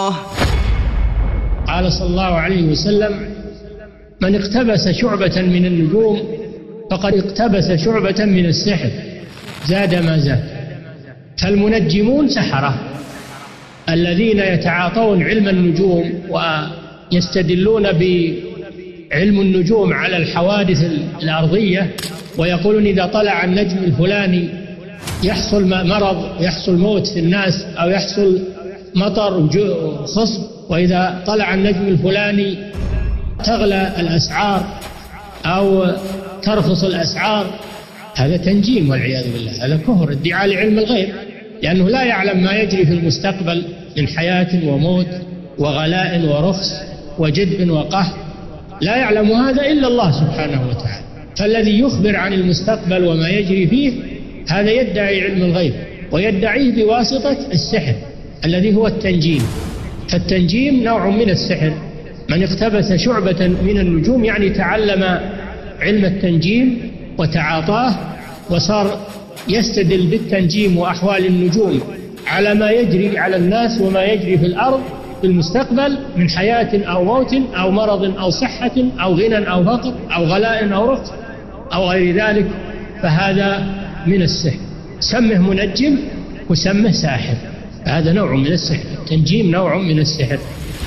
الله. قال صلى الله عليه وسلم: من اقتبس شعبة من النجوم فقد اقتبس شعبة من السحر زاد ما زاد. فالمنجمون سحرة الذين يتعاطون علم النجوم ويستدلون بعلم النجوم على الحوادث الأرضية، ويقولون إذا طلع النجم الفلاني يحصل مرض، يحصل موت في الناس، أو يحصل مطر وخصب، وإذا طلع النجم الفلاني تغلى الأسعار أو ترخص الأسعار. هذا تنجيم والعياذ بالله، هذا كفر، ادعاء لعلم الغيب، لأنه لا يعلم ما يجري في المستقبل من حياة وموت وغلاء ورخص وجدب وقهر، لا يعلم هذا إلا الله سبحانه وتعالى. فالذي يخبر عن المستقبل وما يجري فيه هذا يدعي علم الغيب، ويدعيه بواسطة السحر الذي هو التنجيم. فالتنجيم نوع من السحر. من اقتبس شعبة من النجوم يعني تعلم علم التنجيم وتعاطاه، وصار يستدل بالتنجيم وأحوال النجوم على ما يجري على الناس وما يجري في الأرض في المستقبل من حياة أو موت أو مرض أو صحة أو غنى أو فقر أو غلاء أو رخص أو غير ذلك. فهذا من السحر، سمه منجم وسمه ساحر، هذا نوع من السحر. التنجيم نوع من السحر.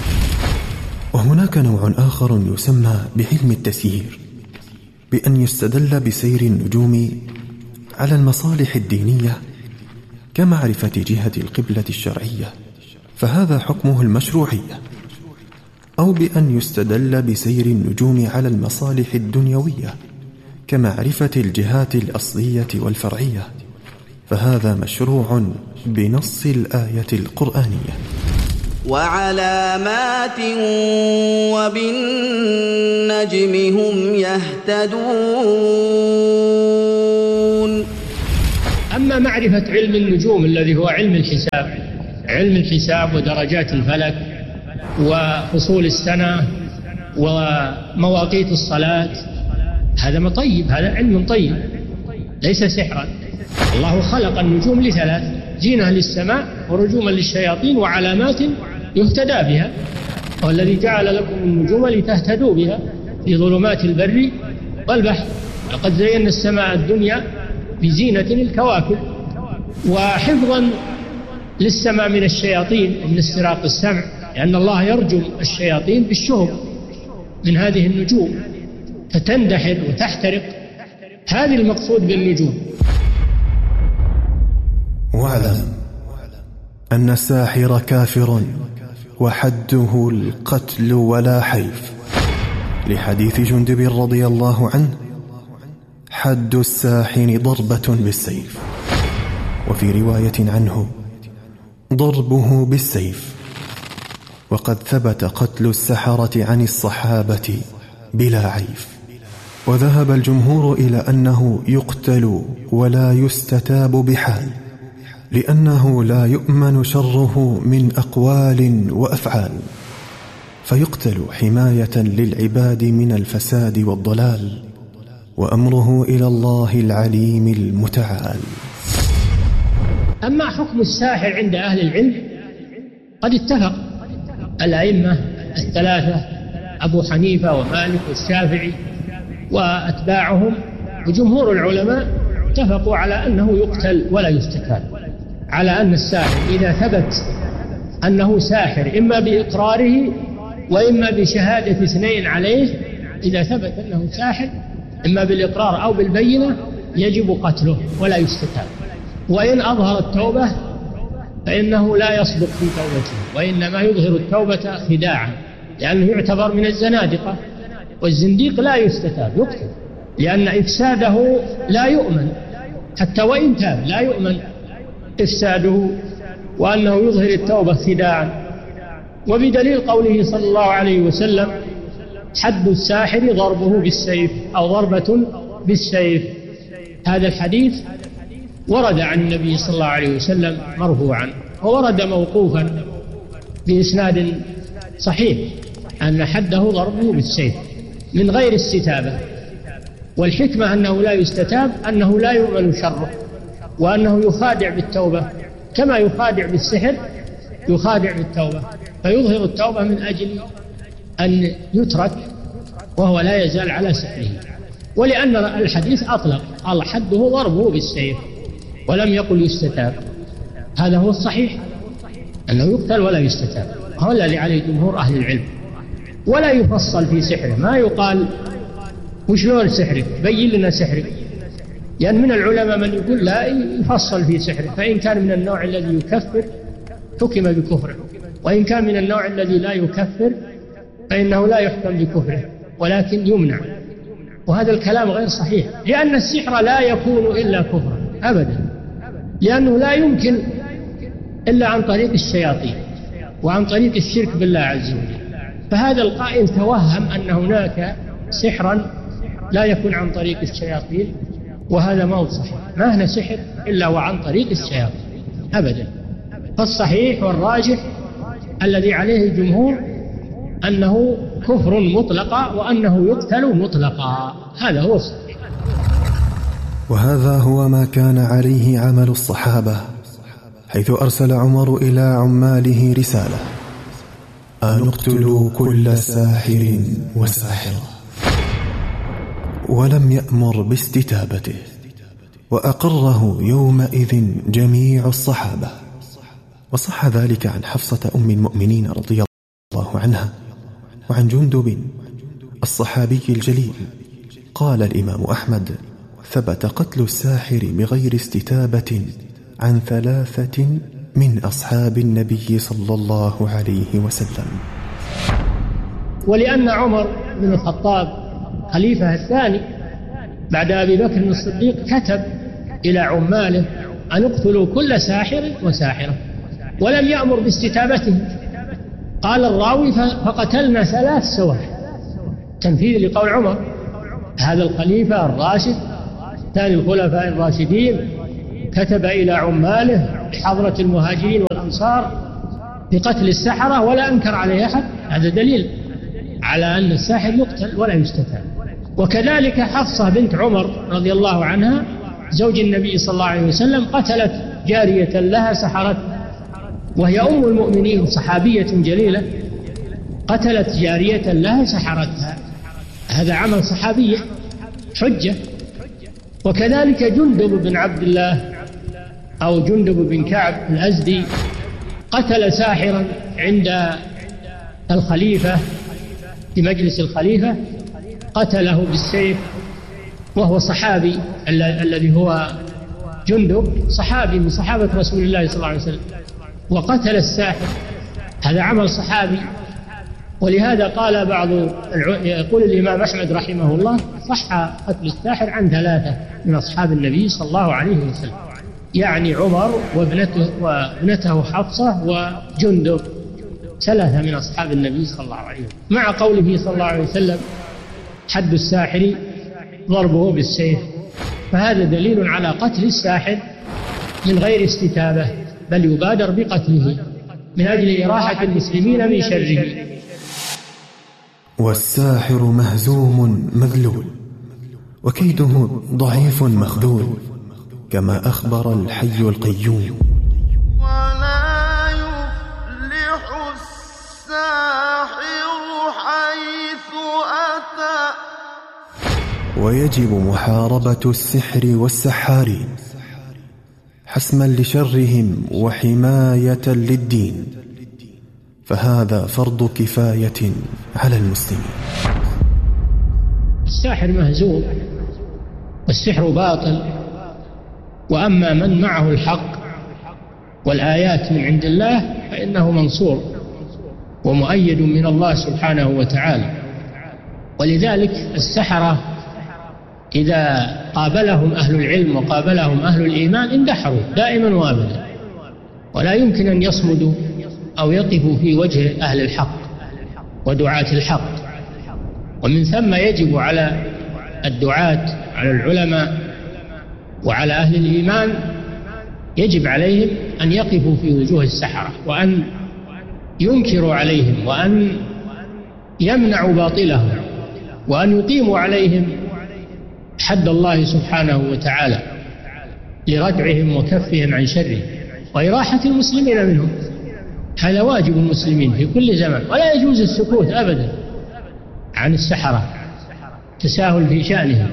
وهناك نوع آخر يسمى بعلم التسيير، بأن يستدل بسير النجوم على المصالح الدينية كمعرفة جهة القبلة الشرعية، فهذا حكمه المشروعية، أو بأن يستدل بسير النجوم على المصالح الدنيوية كمعرفة الجهات الأصلية والفرعية، فهذا مشروع بنص الآية القرآنية. وعلامات وبالنجم هم يهتدون. أما معرفة علم النجوم الذي هو علم الحساب ودرجات الفلك وفصول السنة ومواقيت الصلاة، هذا مطيب، هذا علم طيب ليس سحرا. الله خلق النجوم لثلاث: زينة للسماء ورجوما للشياطين وعلامات يهتدى بها، والذي جعل لكم النجوم لتهتدوا بها في ظلمات البر والبحر. لقد زينا السماء الدنيا بزينة الكواكب، وحفظا للسماء من الشياطين ومن استراق السمع، لأن الله يرجم الشياطين بالشهب من هذه النجوم فتندحر وتحترق. هذه المقصود بالنجوم. واعلم أن الساحر كافر وحده القتل ولا حيف، لحديث جندب رضي الله عنه: حد الساحر ضربة بالسيف. وفي رواية عنه: ضربه بالسيف. وقد ثبت قتل السحرة عن الصحابة بلا عيف. وذهب الجمهور إلى أنه يقتل ولا يستتاب بحال، لأنه لا يؤمن شره من أقوال وأفعال، فيقتل حماية للعباد من الفساد والضلال، وأمره إلى الله العليم المتعال. أما حكم الساحر عند أهل العلم قد اتفق الأئمة الثلاثة أبو حنيفة ومالك والشافعي وأتباعهم وجمهور العلماء اتفقوا على أنه يقتل ولا يستتاب، على أن الساحر إذا ثبت أنه ساحر إما بإقراره وإما بشهادة اثنين عليه، إذا ثبت أنه ساحر إما بالإقرار أو بالبينة يجب قتله ولا يستتاب. وإن أظهر التوبة فإنه لا يصدق في توبته، وإنما يظهر التوبة خداعا، لأنه يعتبر من الزنادقة، والزنديق لا يستتاب، يقتل، لأن إفساده لا يؤمن، حتى وإن تاب لا يؤمن إفساده، وأنه يظهر التوبة خداعا. وبدليل قوله صلى الله عليه وسلم: حد الساحر ضربه بالسيف أو ضربة بالسيف. هذا الحديث ورد عن النبي صلى الله عليه وسلم مرفوعا، وورد موقوفا بإسناد صحيح أن حده ضربه بالسيف من غير استتابة. والحكمة أنه لا يستتاب أنه لا يؤمن شره، وأنه يخادع بالتوبة كما يخادع بالسحر، يخادع بالتوبة، فيظهر التوبة من أجل أن يترك وهو لا يزال على سحره. ولأن الحديث أطلق، قال حده ضربه بالسيف ولم يقل يستتاب. هذا هو الصحيح، أنه يقتل ولا يستتاب، هو الذي عليه جمهور أهل العلم. ولا يفصل في سحره، ما يقال وش لون سحرك، بين لنا سحرك، لأن من العلماء من يقول لا يفصل في سحره، فإن كان من النوع الذي يكفر حكم بكفره، وإن كان من النوع الذي لا يكفر فإنه لا يحكم بكفره ولكن يمنع. وهذا الكلام غير صحيح، لأن السحر لا يكون إلا كفرا أبدا، لأنه لا يمكن إلا عن طريق الشياطين وعن طريق الشرك بالله عز وجل. فهذا القائل توهم أن هناك سحرا لا يكون عن طريق الشياطين، وهذا ما هو صحيح، ما هنا سحر إلا وعن طريق الشياطين أبدا. فالصحيح والراجح الذي عليه الجمهور أنه كفر مطلقا وأنه يقتل مطلقا، هذا هو الصحيح. وهذا هو ما كان عليه عمل الصحابة، حيث أرسل عمر إلى عماله رسالة: أن اقتلوا كل ساحر وساحرة، ولم يأمر باستتابته، وأقره يومئذ جميع الصحابة. وصح ذلك عن حفصة أم المؤمنين رضي الله عنها، وعن جندب الصحابي الجليل. قال الإمام أحمد: ثبت قتل الساحر بغير استتابة عن 3 من أصحاب النبي صلى الله عليه وسلم. ولأن عمر بن الخطاب خليفة الثاني بعد أبي بكر الصديق كتب إلى عماله أن اقتلوا كل ساحر وساحرة، ولم يأمر باستتابته. قال الراوي: فقتلنا 3 سواحر، تنفيذ لقول عمر، هذا الخليفة الراشد ثاني الخلفاء الراشدين كتب إلى عماله بحضرة المهاجرين والأنصار بقتل السحرة ولا أنكر عليه أحد. هذا دليل على أن الساحر يقتل ولا يستتاب. وكذلك حفصة بنت عمر رضي الله عنها زوج النبي صلى الله عليه وسلم قتلت جارية لها سحرتها، وهي أم المؤمنين صحابية جليلة، قتلت جارية لها سحرتها، هذا عمل صحابية حجة. وكذلك جندب بن عبد الله أو جندب بن كعب الأزدي قتل ساحرا عند الخليفة في مجلس الخليفة، قتله بالسيف، وهو صحابي الذي هو جندب، صحابي من صحابة رسول الله صلى الله عليه وسلم، وقتل الساحر، هذا عمل صحابي. ولهذا قال يقول الإمام أحمد رحمه الله: صح قتل الساحر عن 3 من أصحاب النبي صلى الله عليه وسلم، يعني عمر وابنته حفصة وجندب، 3 من أصحاب النبي صلى الله عليه وسلم، مع قوله صلى الله عليه وسلم: حد الساحر ضربه بالسيف. فهذا دليل على قتل الساحر من غير استتابة، بل يبادر بقتله من أجل إراحة المسلمين من شره. والساحر مهزوم مذلول، وكيده ضعيف مخذول، كما أخبر الحي القيوم. ولا يفلح الساحر حيث أتى. ويجب محاربة السحر والسحارين حسما لشرهم وحماية للدين، فهذا فرض كفاية على المسلمين. الساحر مهزوم والسحر باطل، وأما من معه الحق والآيات من عند الله فإنه منصور ومؤيد من الله سبحانه وتعالى. ولذلك السحرة إذا قابلهم أهل العلم وقابلهم أهل الإيمان اندحروا دائما وابدا، ولا يمكن أن يصمدوا أو يقفوا في وجه أهل الحق ودعاة الحق. ومن ثم يجب على الدعاة، على العلماء وعلى أهل الإيمان، يجب عليهم أن يقفوا في وجوه السحرة، وأن ينكروا عليهم، وأن يمنعوا باطلهم، وأن يقيموا عليهم حد الله سبحانه وتعالى لردعهم وكفهم عن شرهم وإراحة المسلمين منهم. هذا واجب المسلمين في كل زمان، ولا يجوز السكوت أبدا عن السحرة، تساهل في شأنهم.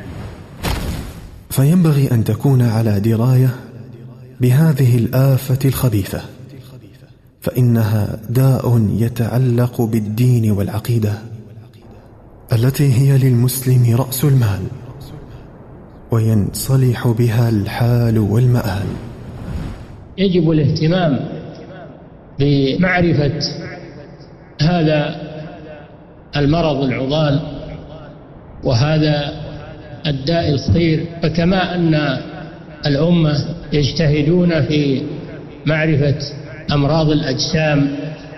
فينبغي أن تكون على دراية بهذه الآفة الخبيثة، فإنها داء يتعلق بالدين والعقيدة التي هي للمسلم رأس المال، وينصلح بها الحال والمآل. يجب الاهتمام بمعرفة هذا المرض العضال وهذا الداء الخطير، فكما أن الأمة يجتهدون في معرفة أمراض الأجسام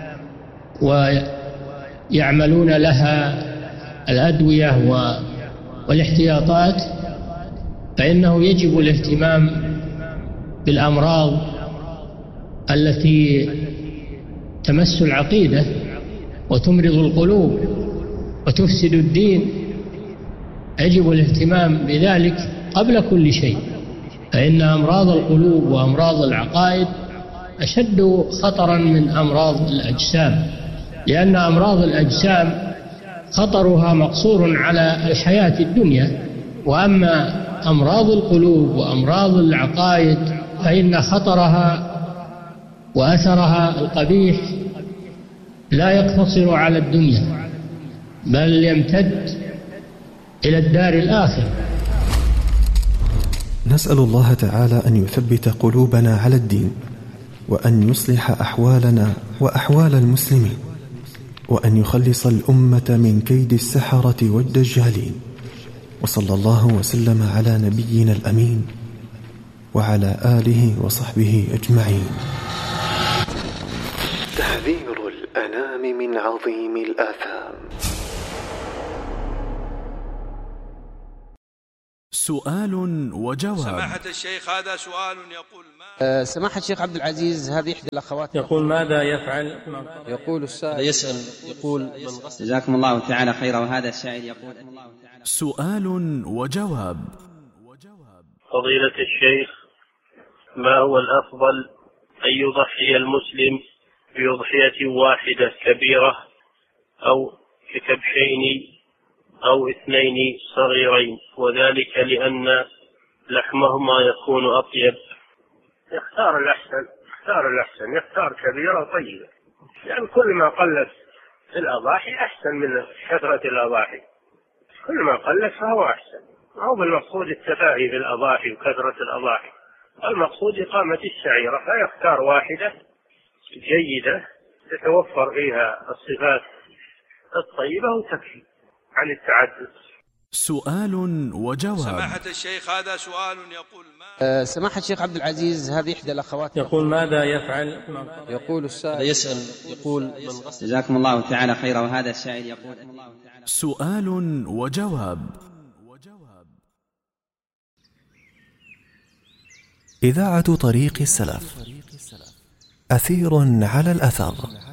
ويعملون لها الأدوية والاحتياطات، فإنه يجب الاهتمام بالأمراض التي تمس العقيدة وتمرض القلوب وتفسد الدين. يجب الاهتمام بذلك قبل كل شيء، فإن أمراض القلوب وأمراض العقائد أشد خطرا من أمراض الأجسام، لأن أمراض الأجسام خطرها مقصور على الحياة الدنيا، وأما أمراض القلوب وأمراض العقائد فإن خطرها وأثرها القبيح لا يقتصر على الدنيا، بل يمتد إلى الدار الآخرة. نسأل الله تعالى أن يثبت قلوبنا على الدين، وأن يصلح أحوالنا وأحوال المسلمين، وأن يخلص الأمة من كيد السحرة والدجالين. وصلى الله وسلم على نبينا الأمين وعلى آله وصحبه أجمعين. تحذير الأنام من عظيم الآثام. سؤال وجواب. سماحة الشيخ، هذا سؤال يقول سماحة الشيخ عبد العزيز، هذه إحدى الأخوات يقول ماذا يفعل؟ يقول السائل يسأل يقول جزاكم الله تعالى خيرا. وهذا السائل يقول سؤال وجواب. فضيلة الشيخ، ما هو الأفضل، أن يضحي المسلم بأضحية واحدة كبيرة أو ككبشين أو 2 صغيرين، وذلك لأن لحمهما يكون أطيب؟ يختار الأحسن، يختار كبيرة طيبة، يعني كل ما قلت الأضاحي أحسن من كثرة الأضاحي، كل ما قلت فهو أحسن. ما هو بالمقصود التفاهي بالأضاحي وكثرة الأضاحي، المقصود إقامة الشعيرة، فيختار واحدة جيدة تتوفر فيها الصفات الطيبة وتكفي عن التعدد. سؤال وجواب. سماحة الشيخ، هذا سؤال يقول سماحة الشيخ عبد العزيز، هذه إحدى الأخوات يقول ماذا يفعل؟ يقول السائل يسأل يقول جزاكم الله تعالى خيرا. وهذا السائل يقول سؤال وجواب. إذاعة طريق السلف، أثير على الأثر.